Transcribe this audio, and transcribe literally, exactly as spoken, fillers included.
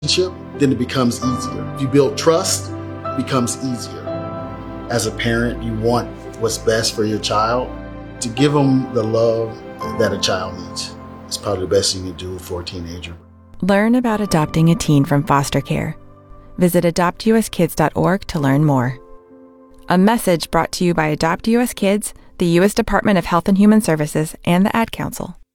relationship, then it becomes easier. If you build trust, it becomes easier. As a parent, you want what's best for your child. To give them the love that a child needs is probably the best thing you can do for a teenager. Learn about adopting a teen from foster care. Visit adopt u s kids dot org to learn more. A message brought to you by Adopt U S Kids, the U S Department of Health and Human Services, and the Ad Council.